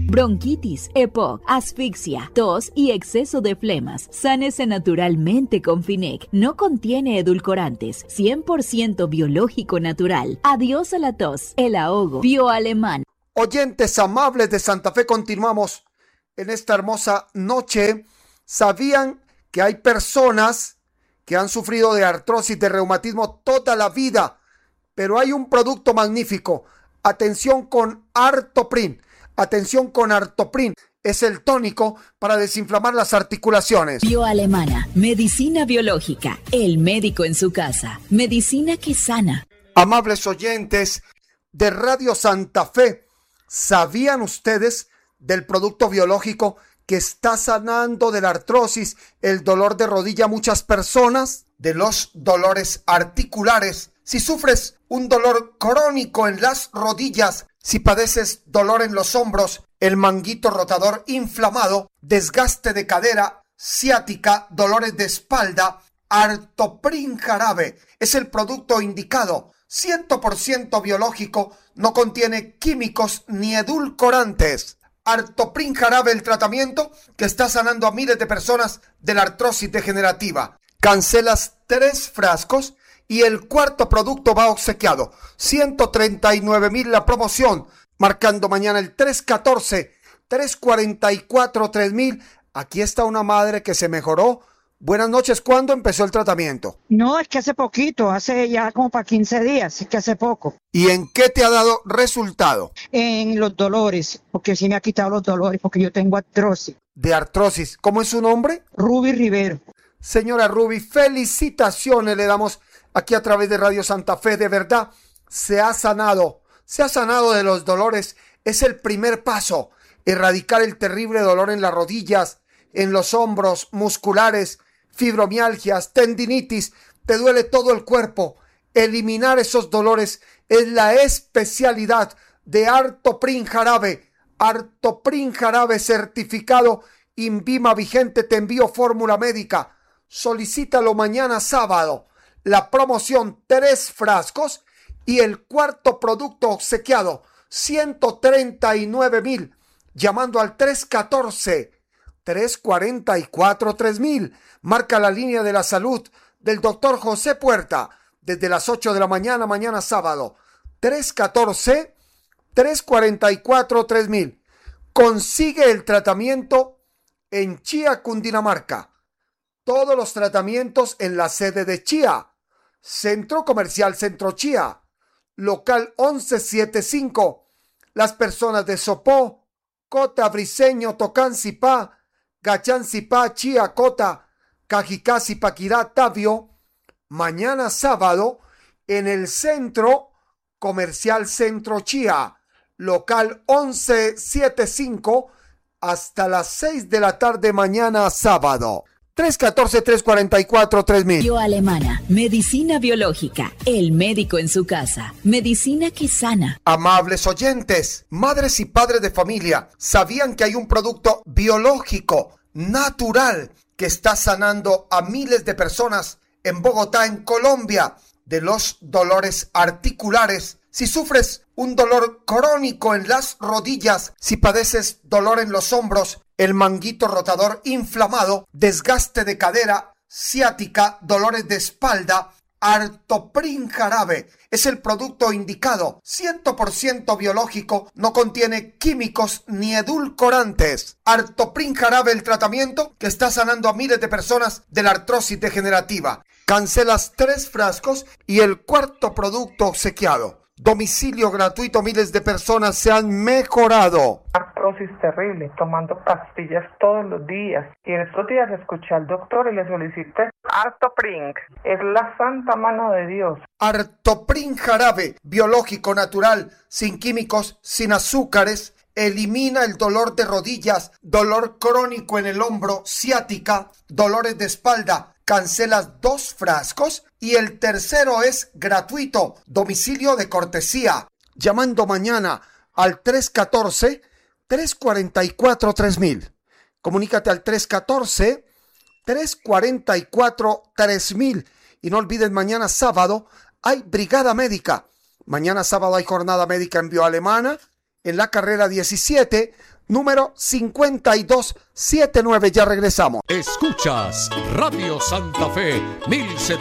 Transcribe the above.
bronquitis, EPOC, asfixia, tos y exceso de flemas. Sánese naturalmente con Finec. No contiene edulcorantes. 100% biológico natural. Adiós a la tos, el ahogo. Bioalemán. Oyentes amables de Santa Fe, continuamos en esta hermosa noche. ¿Sabían que hay personas que han sufrido de artrosis, de reumatismo toda la vida? Pero hay un producto magnífico. Atención con Artoprin. Atención con Artoprin. Es el tónico para desinflamar las articulaciones. Bioalemana. Medicina biológica. El médico en su casa. Medicina que sana. Amables oyentes de Radio Santa Fe, ¿sabían ustedes del producto biológico que está sanando de la artrosis, el dolor de rodilla a muchas personas? De los dolores articulares. Si sufres un dolor crónico en las rodillas, si padeces dolor en los hombros, el manguito rotador inflamado, desgaste de cadera, ciática, dolores de espalda, Artoprin Jarabe es el producto indicado. 100% biológico, no contiene químicos ni edulcorantes. Artoprin Jarabe, el tratamiento que está sanando a miles de personas de la artrosis degenerativa. Cancelas 3 frascos y el cuarto producto va obsequiado. 139,000 la promoción, marcando mañana el 314-344-3000. Aquí está una madre que se mejoró. Buenas noches, ¿cuándo empezó el tratamiento? No, es que hace poquito, hace ya como para 15 días, es que hace poco. ¿Y en qué te ha dado resultado? En los dolores, porque sí me ha quitado los dolores, porque yo tengo artrosis. De artrosis, ¿cómo es su nombre? Ruby Rivero. Señora Ruby, felicitaciones le damos aquí a través de Radio Santa Fe. De verdad, se ha sanado de los dolores. Es el primer paso, erradicar el terrible dolor en las rodillas, en los hombros, musculares, fibromialgias, tendinitis. Te duele todo el cuerpo. Eliminar esos dolores es la especialidad de Artoprin Jarabe. Artoprin Jarabe certificado INVIMA vigente. Te envío fórmula médica. Solicítalo mañana sábado. La promoción 3 frascos y el cuarto producto obsequiado 139,000. Llamando al 314-344-3000. Marca la línea de la salud del doctor José Puerta desde las 8 de la mañana, mañana sábado. 314-344-3000. Consigue el tratamiento en Chía, Cundinamarca. Todos los tratamientos en la sede de Chía. Centro Comercial Centro Chía. Local 1175. Las personas de Sopó, Cota, Briceño, Tocancipá, Gachancipá, Chía, Cota, Cajicá, Zipaquirá, Tabio. Mañana sábado en el Centro Comercial Centro Chía. Local 1175 hasta las 6 de la tarde mañana sábado. 314-344-3000. Bioalemana. Medicina biológica. El médico en su casa. Medicina que sana. Amables oyentes, madres y padres de familia, ¿sabían que hay un producto biológico, natural, que está sanando a miles de personas en Bogotá, en Colombia, de los dolores articulares? Si sufres un dolor crónico en las rodillas, si padeces dolor en los hombros, el manguito rotador inflamado, desgaste de cadera, ciática, dolores de espalda, Artoprin Jarabe es el producto indicado. 100% biológico, no contiene químicos ni edulcorantes. Artoprin Jarabe, el tratamiento que está sanando a miles de personas de la artrosis degenerativa. Cancelas 3 frascos y el cuarto producto obsequiado. Domicilio gratuito, miles de personas se han mejorado. Artrosis terrible, tomando pastillas todos los días. Y en estos días escuché al doctor y le solicité Artoprin. Es la santa mano de Dios. Artoprin Jarabe, biológico, natural, sin químicos, sin azúcares. Elimina el dolor de rodillas, dolor crónico en el hombro, ciática, dolores de espalda. Cancelas 2 frascos y el tercero es gratuito. Domicilio de cortesía. Llamando mañana al 314-344-3000. Comunícate al 314-344-3000. Y no olvides, mañana sábado hay brigada médica. Mañana sábado hay jornada médica en Bioalemana, en la carrera 17, número 5279. Ya regresamos. Escuchas Radio Santa Fe 1700.